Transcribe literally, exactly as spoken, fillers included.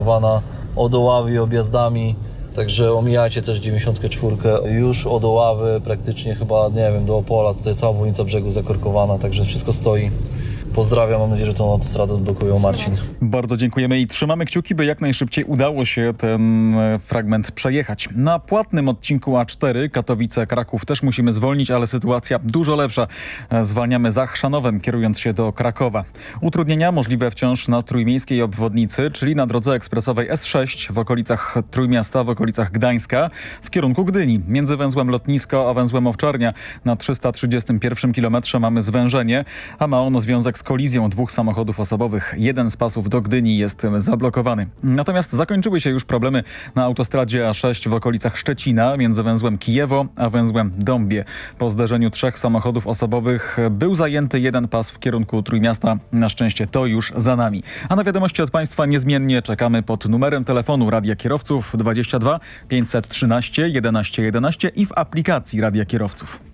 od Oławy i objazdami. Także omijajcie też dziewięćdziesiątkę cztery, już od Oławy praktycznie chyba, nie wiem, do Opola, tutaj cała obwodnica brzegu zakorkowana, także wszystko stoi. Pozdrawiam, mam nadzieję, że tą autostradę odblokują. Marcin. Bardzo dziękujemy i trzymamy kciuki, by jak najszybciej udało się ten fragment przejechać. Na płatnym odcinku A cztery Katowice-Kraków też musimy zwolnić, ale sytuacja dużo lepsza. Zwalniamy za Chrzanowem, kierując się do Krakowa. Utrudnienia możliwe wciąż na trójmiejskiej obwodnicy, czyli na drodze ekspresowej S sześć w okolicach Trójmiasta, w okolicach Gdańska, w kierunku Gdyni. Między węzłem Lotnisko a węzłem Owczarnia na trzysta trzydziestym pierwszym kilometrze mamy zwężenie, a ma ono związek z kolizją dwóch samochodów osobowych. Jeden z pasów do Gdyni jest zablokowany. Natomiast zakończyły się już problemy na autostradzie A sześć w okolicach Szczecina między węzłem Kijewo a węzłem Dąbie. Po zderzeniu trzech samochodów osobowych był zajęty jeden pas w kierunku Trójmiasta. Na szczęście to już za nami. A na wiadomości od Państwa niezmiennie czekamy pod numerem telefonu Radia Kierowców dwadzieścia dwa pięćset trzynaście jedenaście jedenaście i w aplikacji Radia Kierowców.